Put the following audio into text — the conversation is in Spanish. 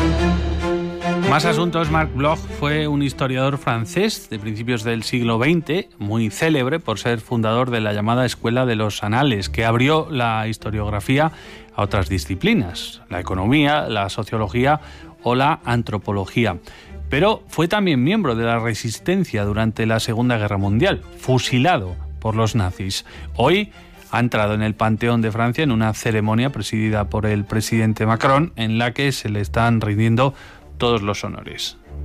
Más asuntos. Marc Bloch fue un historiador francés de principios del siglo XX, muy célebre por ser fundador de la llamada Escuela de los Anales, que abrió la historiografía a otras disciplinas, la economía, la sociología o la antropología. Pero fue también miembro de la Resistencia durante la Segunda Guerra Mundial, fusilado por los nazis. Hoy ha entrado en el Panteón de Francia en una ceremonia presidida por el presidente Macron, en la que se le están rindiendo todos los honores.